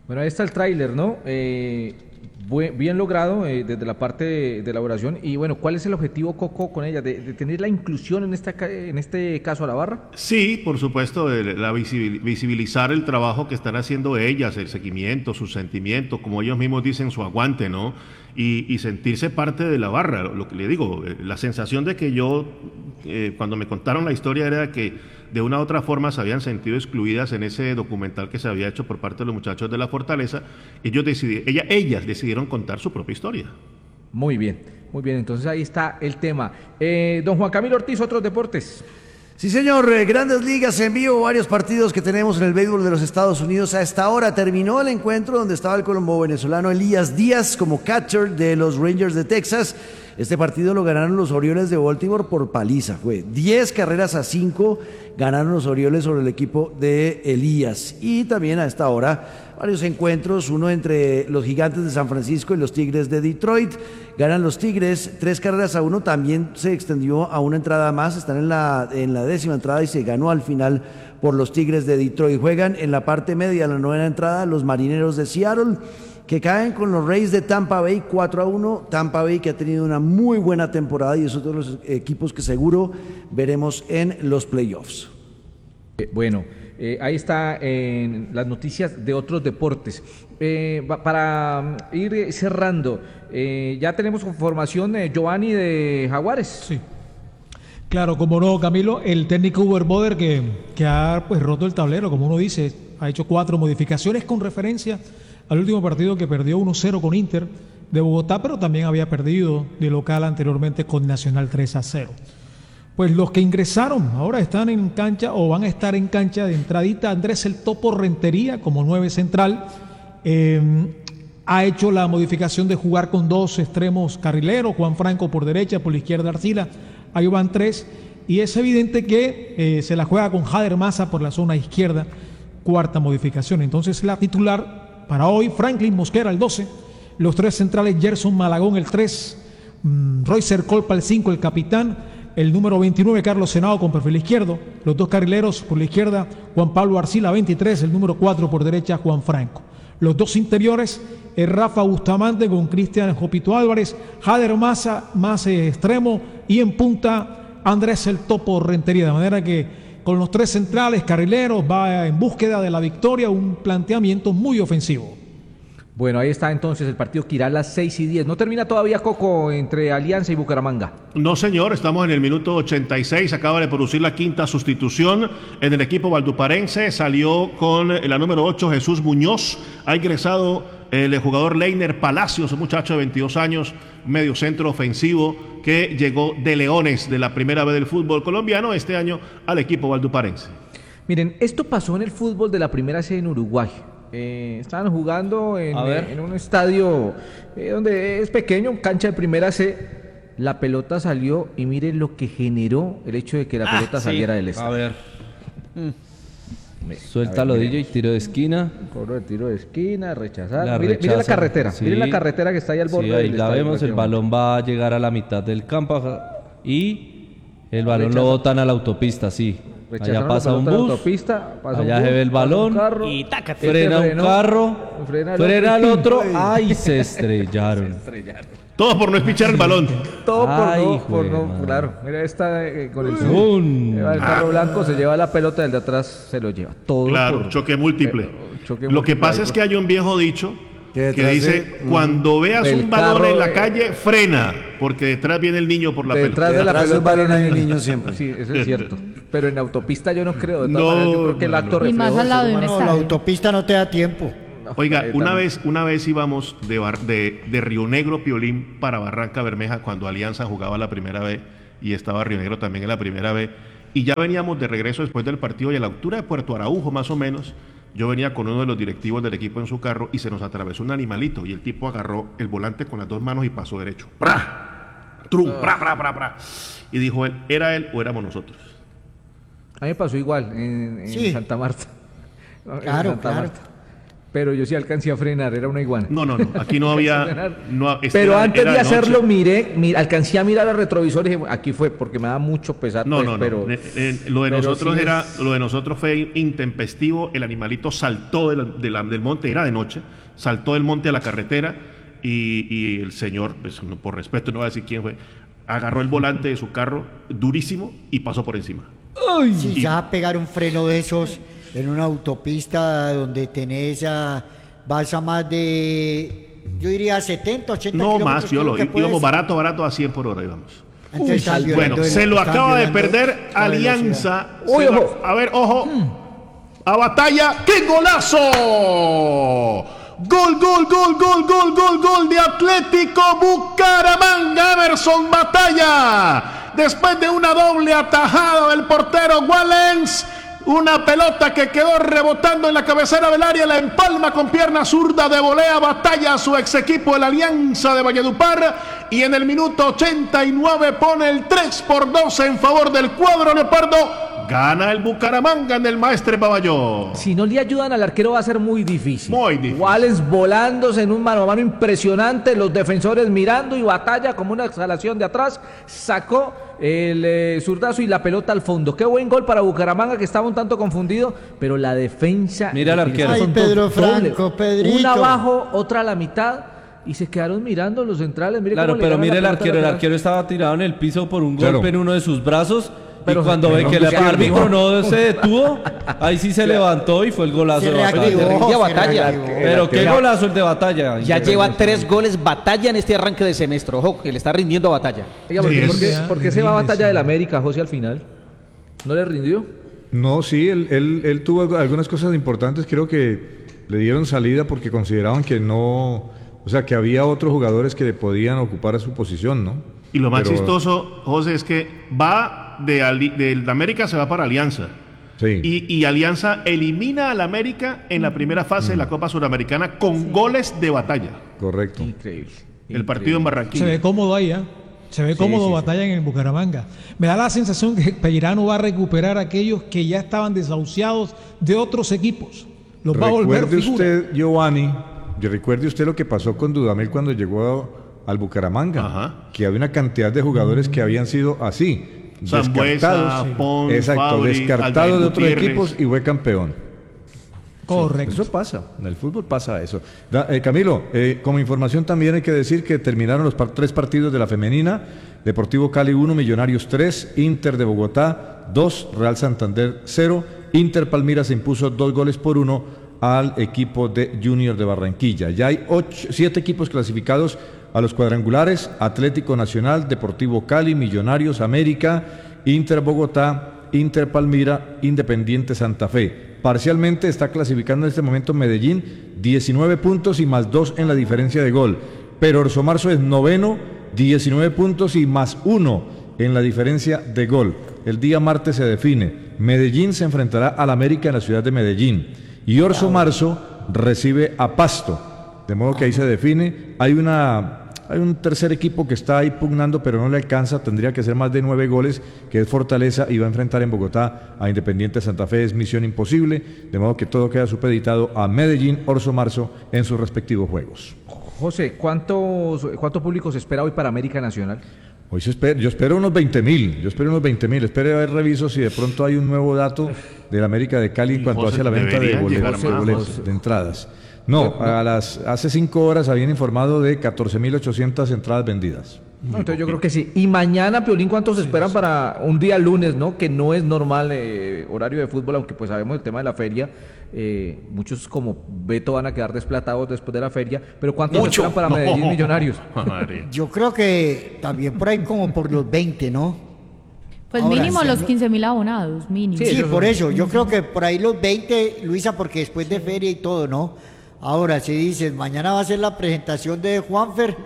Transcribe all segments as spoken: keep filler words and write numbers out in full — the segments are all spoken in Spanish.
Bueno, ahí está el tráiler, ¿no? Eh, buen- bien logrado eh, desde la parte de, de elaboración. Y bueno, ¿cuál es el objetivo, Coco, con ella? ¿De, de tener la inclusión en, esta, ca- en este caso a la barra? Sí, por supuesto, el- la visibil- visibilizar el trabajo que están haciendo ellas, el seguimiento, sus sentimientos, como ellos mismos dicen, su aguante, ¿no? Y, y sentirse parte de la barra. Lo que le digo, eh, la sensación de que yo, eh, cuando me contaron la historia, era que de una u otra forma se habían sentido excluidas en ese documental que se había hecho por parte de los muchachos de la Fortaleza. Ellos decidi- ella- ellas decidieron contar su propia historia. Muy bien, muy bien. Entonces ahí está el tema. Eh, don Juan Camilo Ortiz, otros deportes. Sí, señor, eh, Grandes Ligas en vivo, varios partidos que tenemos en el béisbol de los Estados Unidos. A esta hora terminó el encuentro donde estaba el colombo venezolano Elías Díaz como catcher de los Rangers de Texas. Este partido lo ganaron los Orioles de Baltimore por paliza. Fue diez carreras a cinco, ganaron los Orioles sobre el equipo de Elías. Y también a esta hora varios encuentros, uno entre los Gigantes de San Francisco y los Tigres de Detroit. Ganan los Tigres tres carreras a uno, también se extendió a una entrada más, están en la, en la décima entrada y se ganó al final por los Tigres de Detroit. Juegan en la parte media, la novena entrada, los Marineros de Seattle, que caen con los Rays de Tampa Bay cuatro a uno. Tampa Bay, que ha tenido una muy buena temporada y es otro de los equipos que seguro veremos en los playoffs. Eh, bueno, eh, ahí está en las noticias de otros deportes. Eh, va- para mm, ir eh, cerrando, eh, ya tenemos formación de Giovanni de Jaguares. Sí. Claro, como no, Camilo, el técnico Uber Boder que, que ha pues roto el tablero, como uno dice, ha hecho cuatro modificaciones con referencia al último partido que perdió uno cero con Inter de Bogotá, pero también había perdido de local anteriormente con Nacional tres a cero. Pues los que ingresaron ahora están en cancha o van a estar en cancha de entradita. Andrés El Topo Rentería como nueve central. Eh, ha hecho la modificación de jugar con dos extremos carrileros, Juan Franco por derecha, por la izquierda Arcila. Ahí van tres. Y es evidente que eh, se la juega con Jader Maza por la zona izquierda. Cuarta modificación. Entonces la titular para hoy, Franklin Mosquera el doce. Los tres centrales, Gerson Malagón el tres. Mm, Roycer Colpa el cinco, el capitán. El número veintinueve, Carlos Senado con perfil izquierdo. Los dos carrileros por la izquierda, Juan Pablo Arcila veintitrés, el número cuatro por derecha, Juan Franco. Los dos interiores, el Rafa Bustamante con Cristian Jopito Álvarez, Jader Maza más eh, extremo y en punta Andrés El Topo Rentería. De manera que con los tres centrales, carrileros, va en búsqueda de la victoria, un planteamiento muy ofensivo. Bueno, ahí está entonces el partido que irá a las seis y diez. No termina todavía, Coco, entre Alianza y Bucaramanga. No, señor, estamos en el minuto ochenta y seis, acaba de producir la quinta sustitución en el equipo valduparense, salió con la número ocho, Jesús Muñoz, ha ingresado el jugador Leiner Palacios, un muchacho de veintidós años, medio centro ofensivo, que llegó de Leones, de la primera vez del fútbol colombiano, este año al equipo valduparense. Miren, esto pasó en el fútbol de la primera C en Uruguay. Eh, estaban jugando en, eh, en un estadio eh, donde es pequeño, cancha de primera C. La pelota salió y miren lo que generó el hecho de que la Ah, pelota sí. saliera del estadio. A ver. Me- Suelta a ver, Lodillo y miremos. tiro de esquina. Cobro de tiro de esquina, rechazar. La Mire, mire la rechaza. carretera, Sí. mire la carretera que está ahí al borde Sí, del ahí la estadio, vemos, el prácticamente. balón va a llegar a la mitad del campo y el balón Rechaza. lo botan a la autopista, sí. Rechazaron Allá la pasa un pelota en la bus, autopista, pasa un allá bus, se ve el pasa un balón, carro, y tácate. este frena un frenó, carro, frena el frena el otro, otro, ¡ay! Se estrellaron. Todos por no espichar el balón. Todo por Ay, no, hijo por de no, madre. claro. Mira esta eh, con el ¡Bum! lleva el carro blanco, se lleva la pelota, el de atrás se lo lleva. Todo Claro, por- choque múltiple. eh, choque Lo que múltiple pasa ahí es por- que hay un viejo dicho Que que detrás dice, de- cuando veas El un balón carro, en la eh, calle, frena, porque detrás viene el niño por la detrás pelota. de la Detrás del pelota balón viene hay un el- niño siempre. Sí, eso es cierto. Pero en autopista yo no creo. De todas No, maneras, yo creo que el no, acto no. Y más reflejo al lado de un del ser No, la estadio. autopista no te da tiempo. humano. Oiga, Eh, una también. vez, una vez íbamos de, Bar- de, de Río Negro, Piolín, para Barranca Bermeja, cuando Alianza jugaba la primera vez y estaba Río Negro también en la primera vez. Y ya veníamos de regreso después del partido y a la altura de Puerto Araujo, más o menos, yo venía con uno de los directivos del equipo en su carro y se nos atravesó un animalito y el tipo agarró el volante con las dos manos y pasó derecho. ¡Pra! ¡Trum! ¡Pra, pra, pra, pra! Y dijo él, ¿era él o éramos nosotros? A mí me pasó igual en, en Sí. Santa Marta. No, en Claro, Santa claro. Marta. pero yo sí alcancé a frenar, era una iguana. No, no, no, aquí no había... No, este pero era, antes era de noche. hacerlo, miré, miré, alcancé a mirar al retrovisor y dije, aquí fue, porque me da mucho pesar. No, pues, no, no. pero, Eh, eh, lo de pero nosotros sí era, es- lo de nosotros fue intempestivo. El animalito saltó de la- de la- del monte, era de noche, saltó del monte a la carretera y, y el señor, pues, no, por respeto, no voy a decir quién fue, agarró el volante de su carro durísimo y pasó por encima. Si ya a pegar un freno de esos en una autopista donde tenés a, vas a más de, yo diría setenta, ochenta No kilómetros, más, yo lo creo que íbamos puedes. barato, barato a cien por hora íbamos. Entonces, están Bueno, violando el- se lo están acaba de violando perder la velocidad. Alianza. Uy, Se lo- ojo. a ver, ojo. A batalla. ¡Qué golazo! Gol, gol, gol, gol, gol, gol, gol de Atlético Bucaramanga. Emerson Batalla. Después de una doble atajada del portero Wallens. Una pelota que quedó rebotando en la cabecera del área, la empalma con pierna zurda de volea Batalla a su ex equipo, el Alianza de Valledupar, y en el minuto ochenta y nueve pone el tres por dos en favor del cuadro leopardo. Gana el Bucaramanga en el Maestre Paballón. Si no le ayudan al arquero va a ser muy difícil. Muy difícil. Wallace volándose en un mano a mano impresionante, los defensores mirando y Batalla como una exhalación de atrás, sacó el eh, zurdazo y la pelota al fondo. Qué buen gol para Bucaramanga, que estaba un tanto confundido, pero la defensa... Mira al arquero. Ay, son Pedro dos dobles. Franco, Pedrito. Una abajo, otra a la mitad, y se quedaron mirando los centrales. Mire Claro, cómo le pero ganan mire la el pelota arquero, el lateral. arquero estaba tirado en el piso por un Claro. golpe en uno de sus brazos. Pero- y cuando pero ve que no el se árbitro activó. no se detuvo, ahí sí se levantó y fue el golazo Se de Batalla. reactivó, Rinde se Batalla. reactivó. Pero qué golazo el de Batalla. Ya lleva tres goles Batalla en este arranque de semestre. Ojo, que le está rindiendo a Batalla. Oiga, ¿por, qué, Sí, por qué- es- por qué se va a Batalla del América, José, al final? ¿No le rindió? No, sí, él, él, él tuvo algu- algunas cosas importantes, creo que le dieron salida porque consideraban que no, o sea, que había otros jugadores que podían ocupar su posición, ¿no? Y lo más Pero- chistoso, José, es que va de, Ali- del América, se va para Alianza. Sí. Y, y Alianza elimina al América en la primera fase de la Copa Suramericana con goles de Batalla. Correcto. Increíble. El partido en Se Barranquilla. ve cómodo ahí, ¿ah? Se ve cómodo Batalla en el Bucaramanga. Me da la sensación que Pellerano va a recuperar a aquellos que ya estaban desahuciados de otros equipos. Los va a volver Recuerde figura. usted, Giovanni, y recuerde usted lo que pasó con Dudamel cuando llegó a- al Bucaramanga, Ajá. que había una cantidad de jugadores que habían sido así, Zambuesa, descartados, Pons, exacto, Fabri, descartados Aldair de otros Gutiérrez. equipos y fue campeón. Correcto. Eso pasa, en el fútbol pasa eso. Da- eh, Camilo, eh, como información también hay que decir que terminaron los par- tres partidos de la femenina: Deportivo Cali uno, Millonarios tres, Inter de Bogotá dos, Real Santander cero, Inter Palmira se impuso dos goles por uno al equipo de Junior de Barranquilla. Ya hay ocho, siete equipos clasificados a los cuadrangulares: Atlético Nacional, Deportivo Cali, Millonarios, América, Inter Bogotá, Inter Palmira, Independiente Santa Fe. Parcialmente está clasificando en este momento Medellín, diecinueve puntos y más dos en la diferencia de gol. Pero Orso Marzo es noveno, diecinueve puntos y más uno en la diferencia de gol. El día martes se define. Medellín se enfrentará al América en la ciudad de Medellín. Y Orso Marzo recibe a Pasto. De modo que ahí se define. Hay una... Hay un tercer equipo que está ahí pugnando, pero no le alcanza, tendría que ser más de nueve goles, que es Fortaleza, y va a enfrentar en Bogotá a Independiente Santa Fe, es misión imposible, de modo que todo queda supeditado a Medellín, Orso Marzo, en sus respectivos juegos. José, ¿cuántos, ¿cuánto público se espera hoy para América Nacional? Hoy se espera, yo espero unos veinte mil, yo espero unos veinte mil, espero a ver, reviso si de pronto hay un nuevo dato de la América de Cali en cuanto José, hace la venta de deberían llegar boletos, de, más, boletos, José. de entradas. No, a las, hace cinco horas habían informado de catorce mil ochocientas entradas vendidas. No, entonces yo creo que sí. Y mañana, Piolín, ¿cuántos esperan para un día lunes, no? Que no es normal eh, horario de fútbol, aunque pues sabemos el tema de la feria. Eh, muchos como Beto van a quedar desplatados después de la feria. Pero ¿cuántos esperan para Medellín Millonarios? Madre. Yo creo que también por ahí como por los veinte, ¿no? Pues Ahora, mínimo sí, los ¿no? quince mil abonados, mínimo. Sí, ellos por son- eso. Yo creo que por ahí los veinte, Luisa, porque después de feria y todo, ¿no? Ahora, si dices, mañana va a ser la presentación de Juanfer,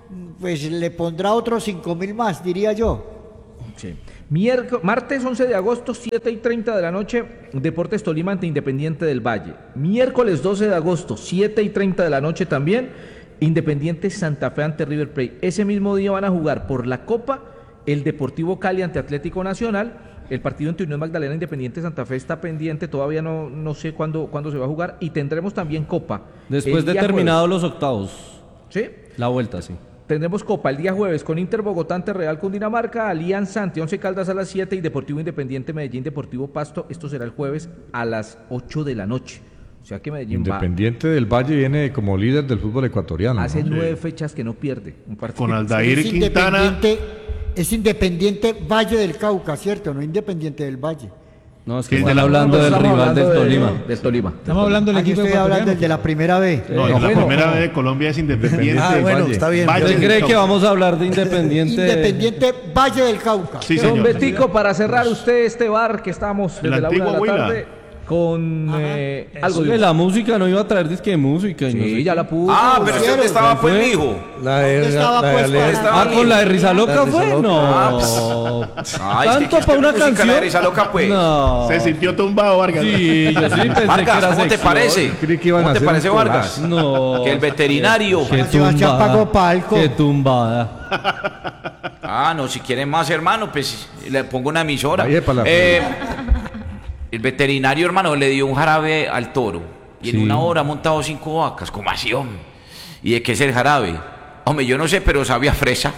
pues le pondrá otros cinco mil más, diría yo. Sí. Miércoles, martes once de agosto, siete y treinta de la noche, Deportes Tolima ante Independiente del Valle. Miércoles doce de agosto, siete y treinta de la noche también, Independiente Santa Fe ante River Plate. Ese mismo día van a jugar por la Copa el Deportivo Cali ante Atlético Nacional El partido entre Unión Magdalena e Independiente Santa Fe está pendiente, todavía no, no sé cuándo, cuándo se va a jugar, y tendremos también Copa. Después de terminados los octavos. ¿Sí? La vuelta, sí. Tendremos Copa el día jueves con Inter Bogotá ante Real Cundinamarca, Alianza ante Once Caldas a las siete y Deportivo Independiente Medellín Deportivo Pasto. Esto será el jueves a las ocho de la noche. O sea que Medellín Independiente va, del Valle viene como líder del fútbol ecuatoriano. Hace ¿no? nueve Sí. fechas que no pierde un partido. Con Aldair es Quintana. Independiente, es Independiente Valle del Cauca, ¿cierto? No Independiente del Valle. No, es que Sí, están de la- hablando No, del estamos rival hablando del de- Tolima. Del Tolima. Estamos hablando del Aquí equipo estoy hablando ecuatoriano. del de la primera B. No, Eh, la bueno, primera no. vez de Colombia es Independiente. Ah, bueno, Valle. está bien. Valle ¿Usted del cree que Cauca. vamos a hablar de Independiente? Independiente Valle del Cauca. Sí, Don señor. Betico, para cerrar usted este bar que estamos El desde la una de la antiguo Huila. tarde con eh, algo Algo de la música, no iba a traer disque de música. y no Sí, sé ya qué. la puso. Ah, pero usted estaba ¿Cuál pues, fue? mijo. La de, ¿Dónde estaba la de puesta? Ale- Estaba Ah, con la de Risa Loca La de fue. Risa Loca. No. Ah, es que Tanto qué para una música canción. la de Risa Loca, pues. No. Se sintió tumbado, Vargas. Sí, yo sí pensé que Vargas, era ¿cómo te sección. parece? Creí que iban a ¿Cómo te hacer parece, un Vargas? collage. No. Que el veterinario. Qué Sebastián tumbada. pagó palco. Qué tumbada. Ah, no, si quieren más, hermano, pues le pongo una emisora. Ahí es para la- Eh, el veterinario, hermano, le dio un jarabe al toro. Y Sí. en una hora ha montado cinco vacas. ¿Cómo así, hombre? ¿Y de qué es el jarabe? Hombre, yo no sé, pero sabía fresa.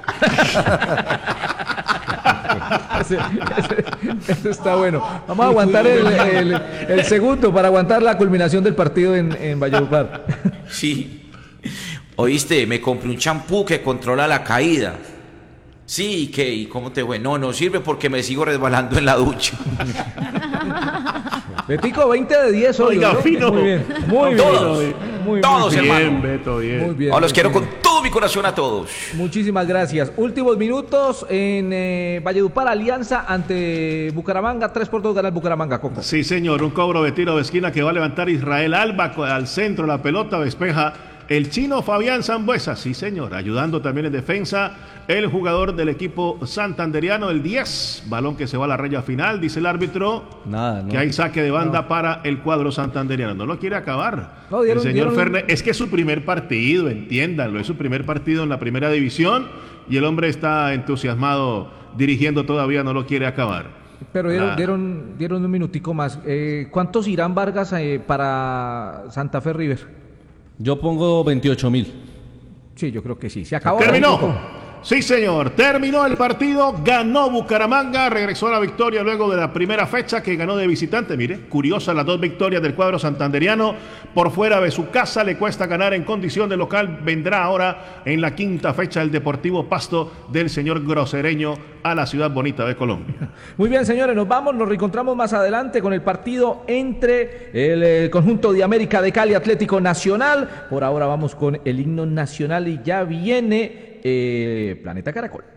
Ese, ese- ese está bueno. Vamos a aguantar el, el- el segundo para aguantar la culminación del partido en, en Valledupar. Sí. Oíste, me compré un champú que controla la caída. Sí, ¿y qué? ¿Y cómo te fue? No, no sirve porque me sigo resbalando en la ducha. Betico, veinte de diez hoy. Oiga, ¿no? fino. Muy bien. Muy bien. Todos. Muy, Todos, muy bien. hermano. Bien, Beto, bien. Muy bien. Ahora los muy quiero bien. con todo mi corazón a todos. Muchísimas gracias. Últimos minutos en eh, Valledupar, Alianza ante Bucaramanga. tres por dos gana el Bucaramanga, Coco. Sí, señor, un cobro de tiro de esquina que va a levantar Israel Alba co- al centro, la pelota despeja el chino Fabián Sambuesa, sí señor, ayudando también en defensa el jugador del equipo santanderiano, el diez, balón que se va a la raya final, dice el árbitro, Nada, no. que hay saque de banda para el cuadro santanderiano, no lo quiere acabar. No, dieron- el señor dieron- Fernández, es que es su primer partido, entiéndanlo, es su primer partido en la primera división y el hombre está entusiasmado dirigiendo todavía, no lo quiere acabar. Pero dieron, Ah. dieron, dieron un minutico más. Eh, ¿Cuántos irán Vargas eh, para Santa Fe River? Yo pongo veintiocho mil. Sí, yo creo que sí. Se acabó. Terminó. Sí, señor. Terminó el partido. Ganó Bucaramanga. Regresó a la victoria luego de la primera fecha que ganó de visitante. Mire, curiosa las dos victorias del cuadro santanderiano. Por fuera de su casa le cuesta ganar en condición de local. Vendrá ahora en la quinta fecha el Deportivo Pasto del señor Grosereño a la ciudad bonita de Colombia. Muy bien, señores, nos vamos, nos reencontramos más adelante con el partido entre el, eh, conjunto de América de Cali Atlético Nacional. Por ahora vamos con el himno nacional y ya viene eh, Planeta Caracol.